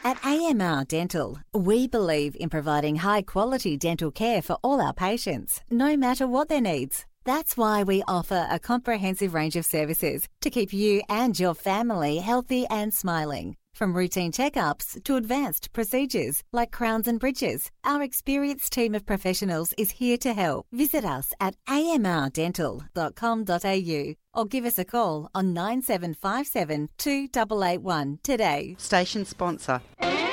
At AMR Dental, we believe in providing high-quality dental care for all our patients, no matter what their needs. That's why we offer a comprehensive range of services to keep you and your family healthy and smiling. From routine checkups to advanced procedures like crowns and bridges, our experienced team of professionals is here to help. Visit us at amrdental.com.au or give us a call on 9757 2881 today. Station sponsor.